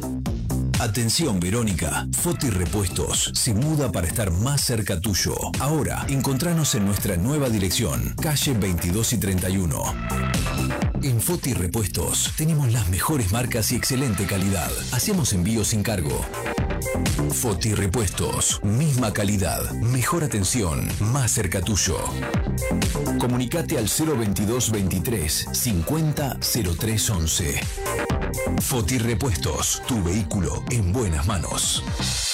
Atención Verónica, Foti Repuestos se muda para estar más cerca tuyo. Ahora, encontranos en nuestra nueva dirección, calle 22 y 31. En Foti Repuestos tenemos las mejores marcas y excelente calidad. Hacemos envíos sin cargo. Foti Repuestos, misma calidad, mejor atención, más cerca tuyo. Comunicate al 022 23 50 03 11. Foti Repuestos, tu vehículo en buenas manos.